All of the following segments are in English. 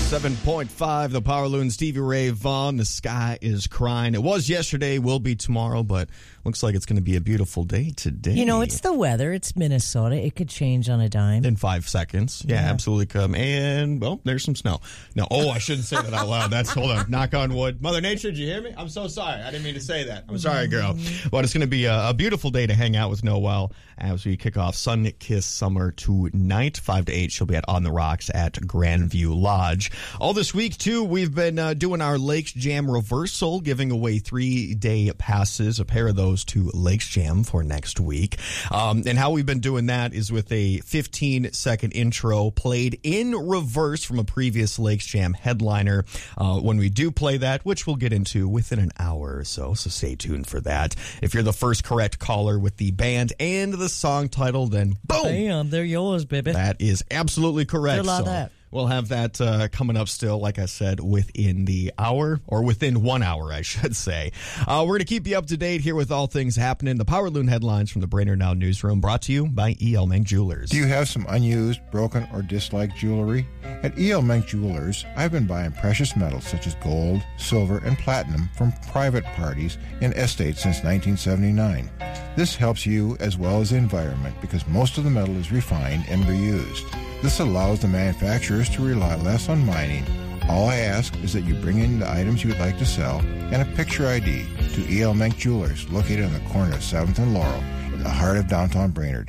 107.5, the Power Loon, Stevie Ray Vaughan. The sky is crying. It was yesterday, will be tomorrow, but looks like it's going to be a beautiful day today. You know, it's the weather. It's Minnesota. It could change on a dime. In 5 seconds. Yeah, absolutely come. And, well, there's some snow. No, I shouldn't say that out loud. Hold on, knock on wood. Mother Nature, did you hear me? I'm so sorry. I didn't mean to say that. I'm sorry, girl. But it's going to be a beautiful day to hang out with Noelle as we kick off Sun-Kissed Summer tonight, 5 to 8. She'll be at On the Rocks at Grandview Lodge. All this week, too, we've been doing our Lakes Jam reversal, giving away 3-day passes, a pair of those to Lakes Jam for next week. And how we've been doing that is with a 15-second intro played in reverse from a previous Lakes Jam headliner. When we do play that, which we'll get into within an hour or so stay tuned for that. If you're the first correct caller with the band and the song title, then boom! Bam, they're yours, baby. That is absolutely correct. Good luck that. We'll have that coming up still, like I said, within the hour, or within 1 hour, I should say. We're going to keep you up to date here with all things happening. The Power Loon headlines from the Brainerd Now newsroom, brought to you by E.L. Menk Jewelers. Do you have some unused, broken, or disliked jewelry? At E.L. Menk Jewelers, I've been buying precious metals such as gold, silver, and platinum from private parties in estates since 1979. This helps you as well as the environment because most of the metal is refined and reused. This allows the manufacturers to rely less on mining. All I ask is that you bring in the items you would like to sell and a picture ID to E.L. Menk Jewelers, located on the corner of 7th and Laurel in the heart of downtown Brainerd.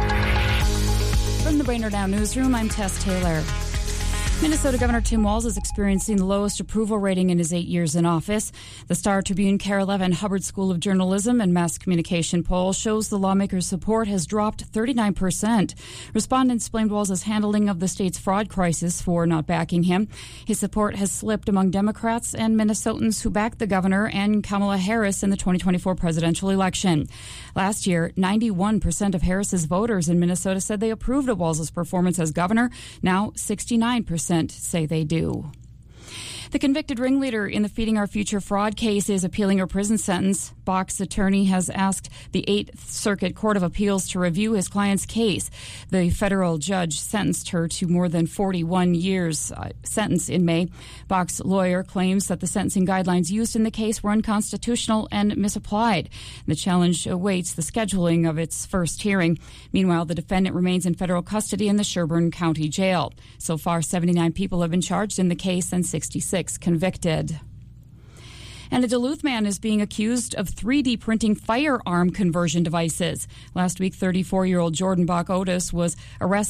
From the Brainerd Now newsroom, I'm Tess Taylor. Minnesota Governor Tim Walz is experiencing the lowest approval rating in his 8 years in office. The Star-Tribune, KARE 11 Hubbard School of Journalism and Mass Communication poll shows the lawmaker's support has dropped 39%. Respondents blamed Walz's handling of the state's fraud crisis for not backing him. His support has slipped among Democrats and Minnesotans who backed the governor and Kamala Harris in the 2024 presidential election. Last year, 91% of Harris's voters in Minnesota said they approved of Walz's performance as governor. Now, 69% say they do. The convicted ringleader in the Feeding Our Future fraud case is appealing a prison sentence. Bach's attorney has asked the 8th Circuit Court of Appeals to review his client's case. The federal judge sentenced her to more than 41 years sentence in May. Bach's lawyer claims that the sentencing guidelines used in the case were unconstitutional and misapplied. The challenge awaits the scheduling of its first hearing. Meanwhile, the defendant remains in federal custody in the Sherburne County Jail. So far, 79 people have been charged in the case and 66 convicted. And a Duluth man is being accused of 3D printing firearm conversion devices. Last week, 34-year-old Jordan Bach Otis was arrested